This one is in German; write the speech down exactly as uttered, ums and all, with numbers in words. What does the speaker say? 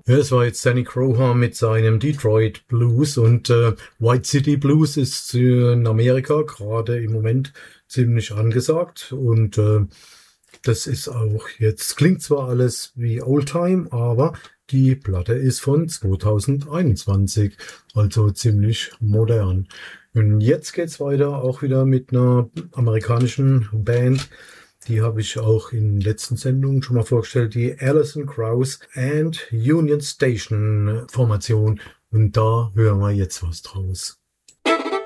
Ja, es war jetzt Danny Crowham mit seinem Detroit Blues und äh, White City Blues ist in Amerika gerade im Moment ziemlich angesagt und äh, das ist auch jetzt, klingt zwar alles wie Oldtime, aber die Platte ist von zweitausendeinundzwanzig, also ziemlich modern. Und jetzt geht's weiter auch wieder mit einer amerikanischen Band. Die habe ich auch in letzten Sendungen schon mal vorgestellt, die Alison Krauss and Union Station Formation. Und da hören wir jetzt was draus.